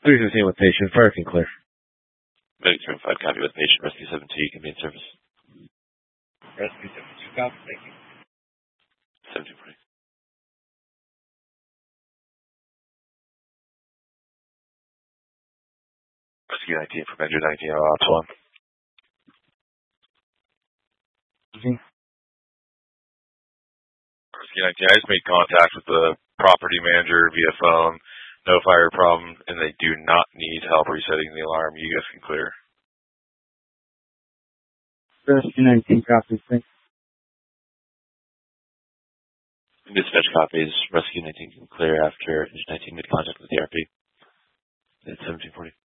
315 with patient. Fire can clear. Medic 5, copy with patient. Rescue 7-2, you can be in service. Rescue 7-2, copy. Thank you. 1740. Rescue 19 from Andrew 19, Ops 1. Rescue 19, I just made contact with the property manager via phone. No fire problem, and they do not need help resetting the alarm. You guys can clear. Rescue 19 copies. Thanks. Dispatch copies. Rescue 19 can clear after 19 made contact with the RP. It's 1740.